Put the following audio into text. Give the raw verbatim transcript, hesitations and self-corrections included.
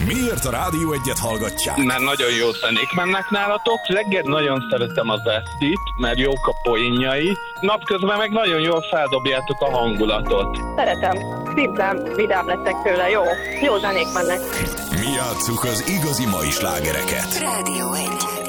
Miért a Rádió Egyet hallgatják? Mert nagyon jó zenék mennek nálatok. Reggel nagyon szeretem az esztit, mert jók a poénjai. Napközben meg nagyon jól feldobjátok a hangulatot. Szeretem. Szimplán, vidám lettek tőle. Jó. Jó zenék mennek. Mi játsszuk az igazi mai slágereket. Rádió Egy.